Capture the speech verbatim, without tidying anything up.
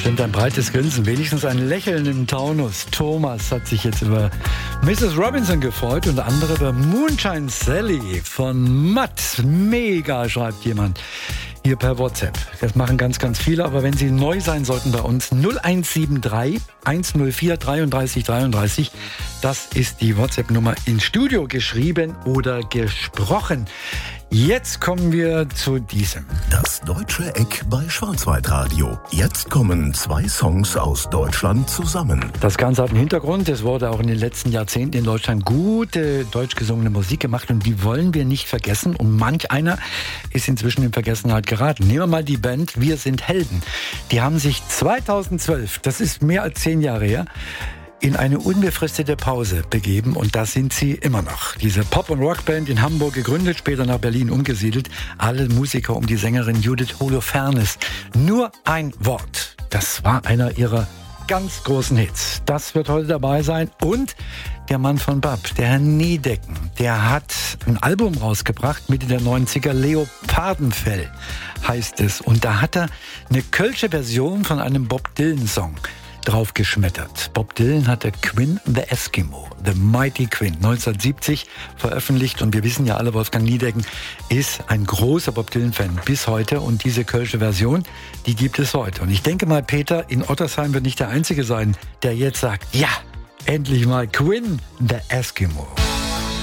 bestimmt ein breites Grinsen, wenigstens ein Lächeln im Taunus. Thomas hat sich jetzt über Misses Robinson gefreut und andere über Moonshine Sally von Matt. Mega, schreibt jemand hier per WhatsApp. Das machen ganz, ganz viele, aber wenn Sie neu sein sollten bei uns, null eins sieben drei, eins null vier, dreiunddreißig dreiunddreißig. Das ist die WhatsApp-Nummer ins Studio, geschrieben oder gesprochen. Jetzt kommen wir zu diesem. Das deutsche Eck bei Schwarzwaldradio. Jetzt kommen zwei Songs aus Deutschland zusammen. Das Ganze hat einen Hintergrund. Es wurde auch in den letzten Jahrzehnten in Deutschland gute deutsch gesungene Musik gemacht und die wollen wir nicht vergessen. Und manch einer ist inzwischen in Vergessenheit geraten. Nehmen wir mal die Band Wir sind Helden. Die haben sich zweitausendzwölf, das ist mehr als zehn Jahre her, in eine unbefristete Pause begeben und da sind sie immer noch. Diese Pop- und Rockband in Hamburg gegründet, später nach Berlin umgesiedelt. Alle Musiker um die Sängerin Judith Holofernes. Nur ein Wort. Das war einer ihrer ganz großen Hits. Das wird heute dabei sein. Und der Mann von Bab, der Herr Niedecken, der hat ein Album rausgebracht, Mitte der neunziger, Leopardenfell heißt es. Und da hat er eine kölsche Version von einem Bob Dylan-Song draufgeschmettert. Bob Dylan hatte Quinn the Eskimo, The Mighty Quinn, neunzehnhundertsiebzig veröffentlicht und wir wissen ja alle, Wolfgang Niedecken ist ein großer Bob Dylan-Fan bis heute und diese kölsche Version, die gibt es heute. Und ich denke mal, Peter in Ottersheim wird nicht der Einzige sein, der jetzt sagt, ja, endlich mal Quinn the Eskimo.